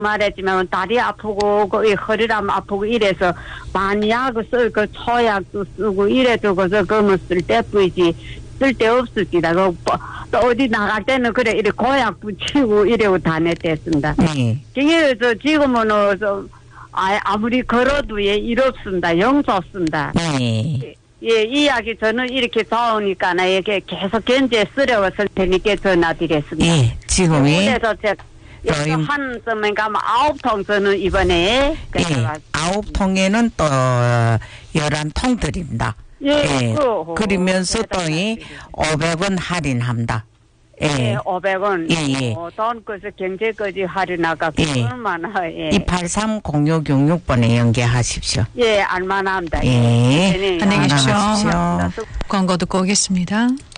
말했지만 다리 아프고 이 허리람 아프고 이래서 만약을 쓰고 초약도 쓰고 이래두고서 그러면 쓸데뿐이지 쓸데없을지다. 또 어디 나갈 때는 그래 이래 고약 붙이고 이래고 다녔댔습니다. 그래서 지금은 아무리 걸어도 일 없습니다. 영 좋습니다. 예, 이야기 저는 이렇게 좋으니까 이렇게 계속 견제 쓰려웠을 테니까 전화드렸습니다. 예, 지금이 그래서 제가 한 점에 가면 9통 저는 이번에 예, 9통에는 또 11통 드립니다. 예, 그러면서 또 500원 할인합니다. 예, 500원. 예. 돈 그래서 경제까지 할인하가 얼마나 예. 283-0666번에 연계하십시오. 예, 알만합니다. 예, 안녕히 계십시오. 안녕하십시오. 광고 듣고 오겠습니다.